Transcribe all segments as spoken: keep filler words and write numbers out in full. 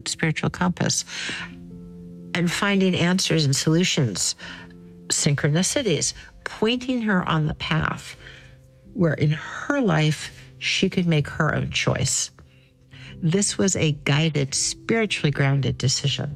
spiritual compass, and finding answers and solutions, synchronicities, pointing her on the path where in her life she could make her own choice. This was a guided, spiritually grounded decision.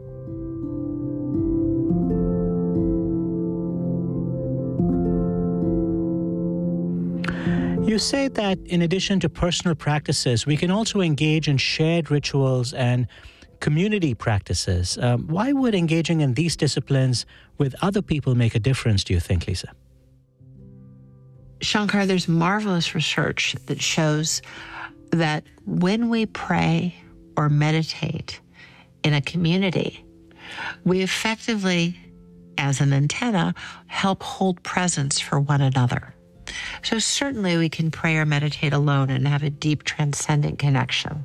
You say that in addition to personal practices, we can also engage in shared rituals and community practices. Um, why would engaging in these disciplines with other people make a difference, do you think, Lisa? Shankar, there's marvelous research that shows that when we pray or meditate in a community, we effectively, as an antenna, help hold presence for one another. So certainly we can pray or meditate alone and have a deep transcendent connection.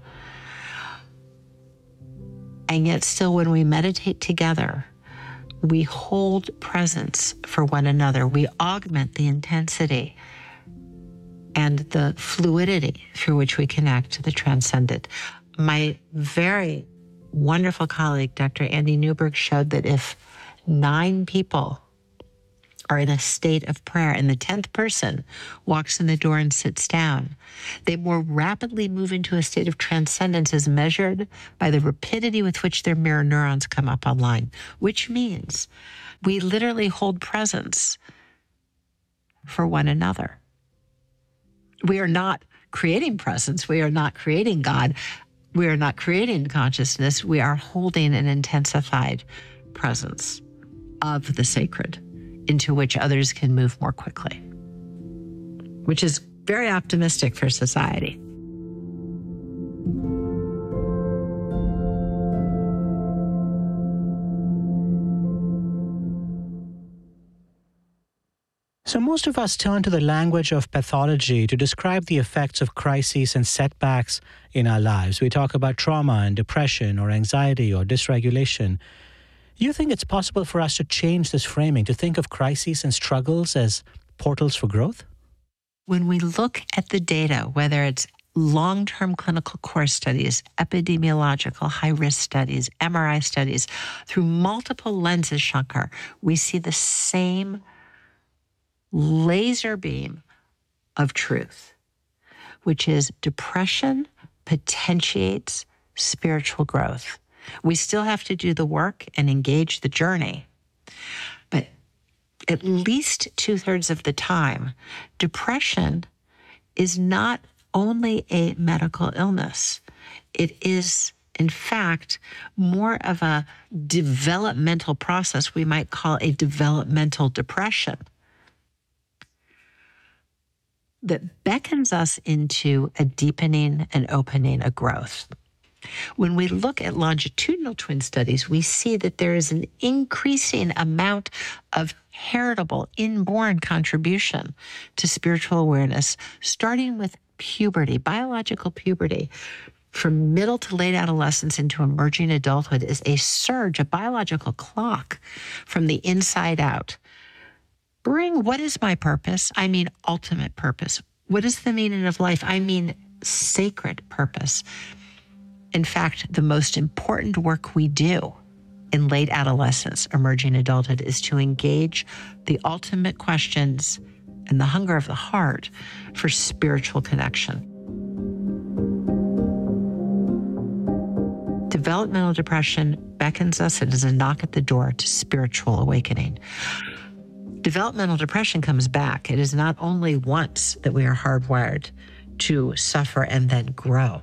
And yet still when we meditate together, we hold presence for one another. We augment the intensity and the fluidity through which we connect to the transcendent. My very wonderful colleague, Doctor Andy Newberg, showed that if nine people are in a state of prayer and the tenth person walks in the door and sits down, they more rapidly move into a state of transcendence as measured by the rapidity with which their mirror neurons come up online, which means we literally hold presence for one another. We are not creating presence. We are not creating God. We are not creating consciousness. We are holding an intensified presence of the sacred into which others can move more quickly, which is very optimistic for society. So most of us turn to the language of pathology to describe the effects of crises and setbacks in our lives. We talk about trauma and depression or anxiety or dysregulation. You think it's possible for us to change this framing, to think of crises and struggles as portals for growth? When we look at the data, whether it's long-term clinical course studies, epidemiological high-risk studies, M R I studies, through multiple lenses, Shankar, we see the same laser beam of truth, which is depression potentiates spiritual growth. We still have to do the work and engage the journey. But at least two-thirds of the time, depression is not only a medical illness. It is, in fact, more of a developmental process we might call a developmental depression that beckons us into a deepening and opening, a growth. When we look at longitudinal twin studies, we see that there is an increasing amount of heritable, inborn contribution to spiritual awareness, starting with puberty, biological puberty. From middle to late adolescence into emerging adulthood is a surge, a biological clock from the inside out. Bring, what is my purpose? I mean ultimate purpose. What is the meaning of life? I mean sacred purpose. In fact, the most important work we do in late adolescence, emerging adulthood, is to engage the ultimate questions and the hunger of the heart for spiritual connection. Developmental depression beckons us. It is a knock at the door to spiritual awakening. Developmental depression comes back. It is not only once that we are hardwired to suffer and then grow.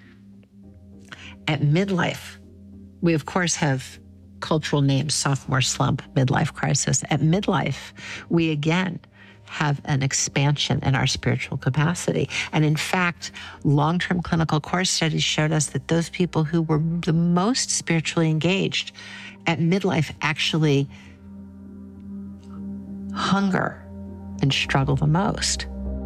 At midlife, we of course have cultural names, sophomore slump, midlife crisis. At midlife, we again have an expansion in our spiritual capacity. And in fact, long-term clinical course studies showed us that those people who were the most spiritually engaged at midlife actually hunger and struggle the most.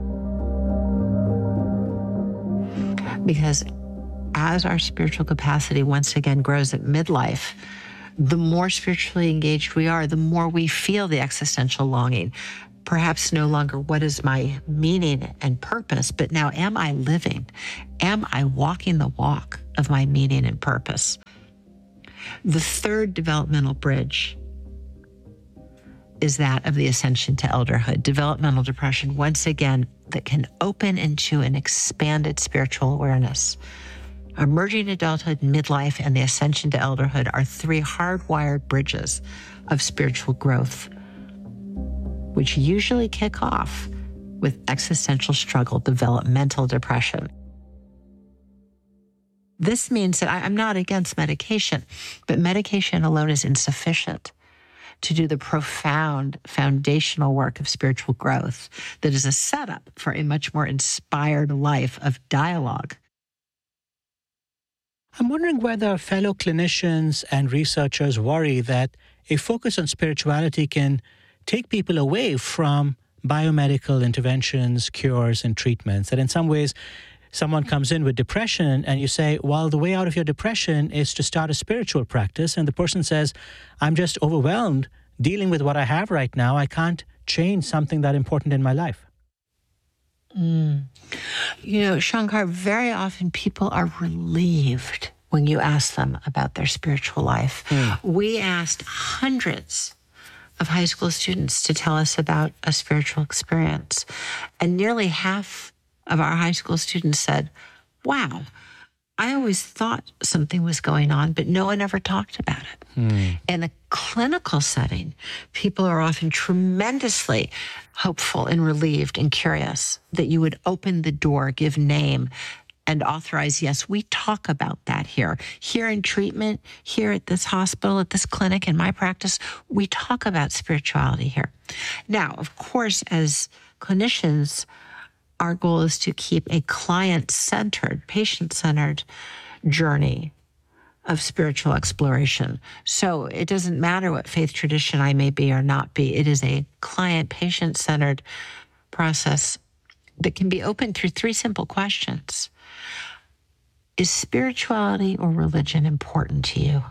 Because as our spiritual capacity once again grows at midlife, the more spiritually engaged we are, the more we feel the existential longing. Perhaps no longer what is my meaning and purpose, but now am I living? Am I walking the walk of my meaning and purpose? The third developmental bridge is that of the ascension to elderhood. Developmental depression, once again, that can open into an expanded spiritual awareness. Emerging adulthood, midlife, and the ascension to elderhood are three hardwired bridges of spiritual growth, which usually kick off with existential struggle, developmental depression. This means that I, I'm not against medication, but medication alone is insufficient to do the profound foundational work of spiritual growth that is a setup for a much more inspired life of dialogue. I'm wondering whether fellow clinicians and researchers worry that a focus on spirituality can take people away from biomedical interventions, cures, and treatments. That in some ways, someone comes in with depression and you say, well, the way out of your depression is to start a spiritual practice. And the person says, I'm just overwhelmed dealing with what I have right now. I can't change something that important in my life. Mm. You know, Shankar, very often people are relieved when you ask them about their spiritual life. Mm. We asked hundreds of high school students to tell us about a spiritual experience. And nearly half of our high school students said, wow, I always thought something was going on, but no one ever talked about it. Hmm. In a clinical setting, people are often tremendously hopeful and relieved and curious that you would open the door, give name, and authorize, yes, we talk about that here. Here in treatment, here at this hospital, at this clinic, in my practice, we talk about spirituality here. Now, of course, as clinicians, our goal is to keep a client-centered, patient-centered journey of spiritual exploration. So it doesn't matter what faith tradition I may be or not be. It is a client, patient-centered process that can be opened through three simple questions. Is spirituality or religion important to you?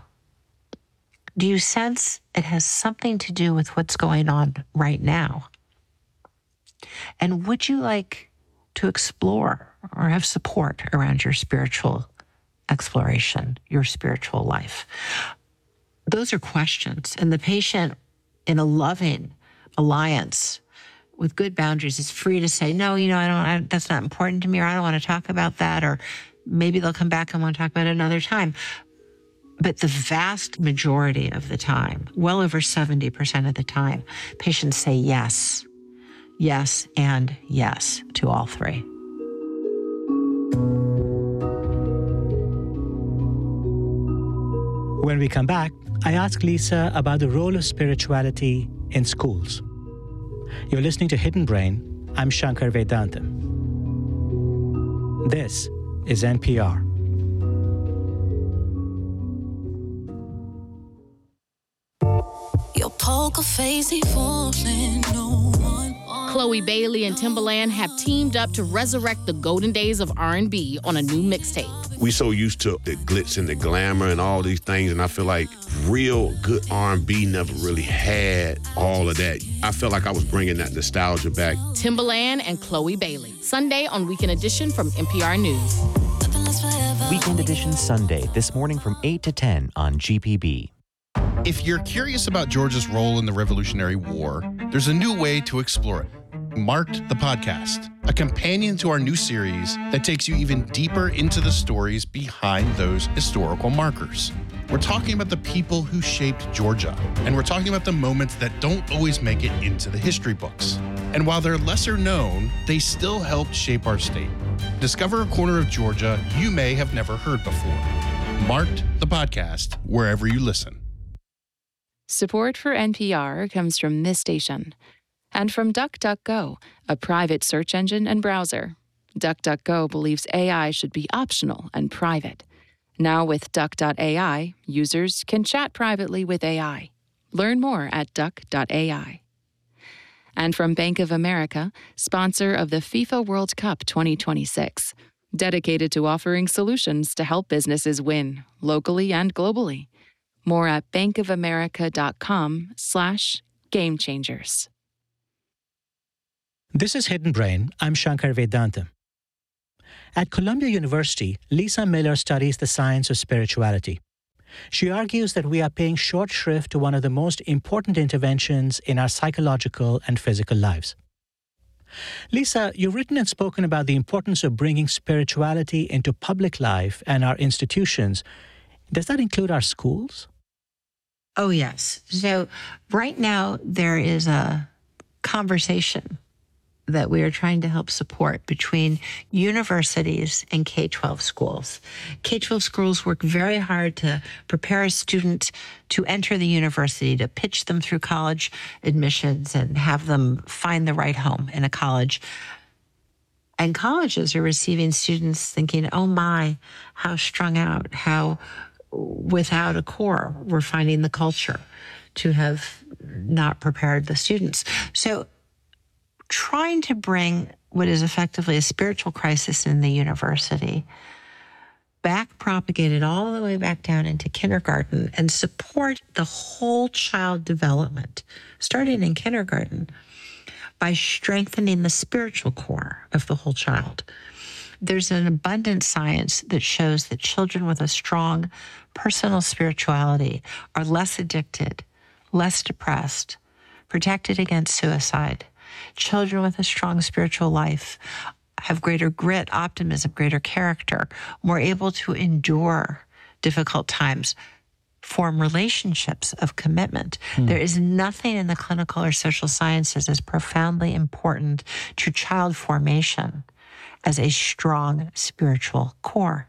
Do you sense it has something to do with what's going on right now? And would you like to explore or have support around your spiritual exploration, your spiritual life? Those are questions. And the patient, in a loving alliance with good boundaries, is free to say, no, you know, I don't, I, that's not important to me, or I don't want to talk about that, or maybe they'll come back and want to talk about it another time. But the vast majority of the time, well over seventy percent of the time, patients say yes, yes, and yes to all three. When we come back, I ask Lisa about the role of spirituality in schools. You're listening to Hidden Brain. I'm Shankar Vedantam. This is N P R. Your poker face ain't falling, no one. Chloe Bailey and Timbaland have teamed up to resurrect the golden days of R and B on a new mixtape. We so used to the glitz and the glamour and all these things, and I feel like real good R and B never really had all of that. I felt like I was bringing that nostalgia back. Timbaland and Chloe Bailey, Sunday on Weekend Edition from N P R News. Weekend Edition Sunday, this morning from eight to ten on G P B. If you're curious about Georgia's role in the Revolutionary War, there's a new way to explore it. Marked the Podcast, a companion to our new series that takes you even deeper into the stories behind those historical markers. We're talking about the people who shaped Georgia, and we're talking about the moments that don't always make it into the history books. And while they're lesser known, they still helped shape our state. Discover a corner of Georgia you may have never heard before. Marked the Podcast, wherever you listen. Support for N P R comes from this station and from DuckDuckGo, a private search engine and browser. DuckDuckGo believes A I should be optional and private. Now with Duck dot A I, users can chat privately with A I. Learn more at Duck dot A I. And from Bank of America, sponsor of the FIFA World Cup twenty twenty-six, dedicated to offering solutions to help businesses win, locally and globally. More at bankofamerica.com slash game changers. This is Hidden Brain. I'm Shankar Vedantam. At Columbia University, Lisa Miller studies the science of spirituality. She argues that we are paying short shrift to one of the most important interventions in our psychological and physical lives. Lisa, you've written and spoken about the importance of bringing spirituality into public life and our institutions. Does that include our schools? Oh, yes. So right now there is a conversation that we are trying to help support between universities and K twelve schools. K twelve schools work very hard to prepare a student to enter the university, to pitch them through college admissions and have them find the right home in a college. And colleges are receiving students thinking, oh my, how strung out, how without a core we're finding the culture to have not prepared the students. So trying to bring what is effectively a spiritual crisis in the university back propagated all the way back down into kindergarten and support the whole child development, starting in kindergarten, by strengthening the spiritual core of the whole child. There's an abundant science that shows that children with a strong personal spirituality are less addicted, less depressed, protected against suicide. Children with a strong spiritual life have greater grit, optimism, greater character, more able to endure difficult times, form relationships of commitment. Hmm. There is nothing in the clinical or social sciences as profoundly important to child formation as a strong spiritual core.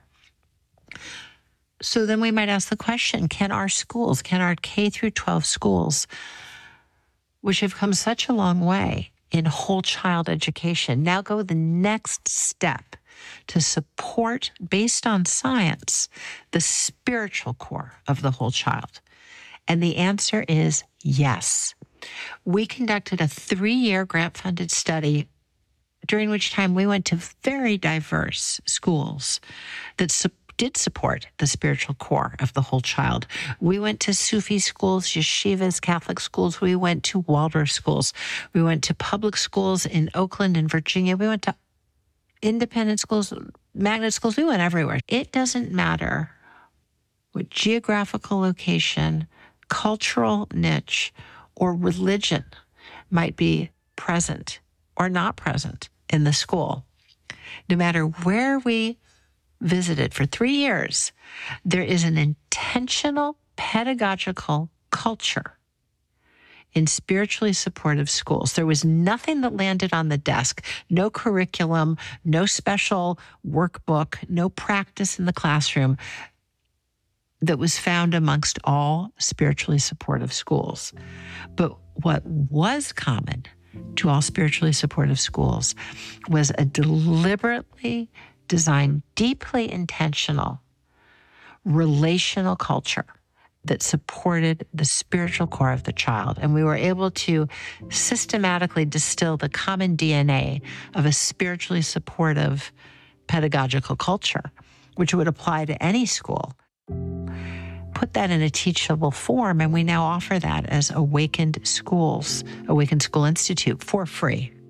So then we might ask the question, can our schools, can our K through twelve schools, which have come such a long way in whole child education, now go the next step to support, based on science, the spiritual core of the whole child? And the answer is yes. We conducted a three-year grant-funded study during which time we went to very diverse schools that su- did support the spiritual core of the whole child. We went to Sufi schools, yeshivas, Catholic schools. We went to Waldorf schools. We went to public schools in Oakland and Virginia. We went to independent schools, magnet schools. We went everywhere. It doesn't matter what geographical location, cultural niche, or religion might be present or not present in the school. No matter where we visited for three years, there is an intentional pedagogical culture in spiritually supportive schools. There was nothing that landed on the desk, no curriculum, no special workbook, no practice in the classroom that was found amongst all spiritually supportive schools. But what was common to all spiritually supportive schools was a deliberately designed, deeply intentional, relational culture that supported the spiritual core of the child. And we were able to systematically distill the common D N A of a spiritually supportive pedagogical culture, which would apply to any school. Put that in a teachable form, and we now offer that as Awakened Schools, Awakened School Institute, for free.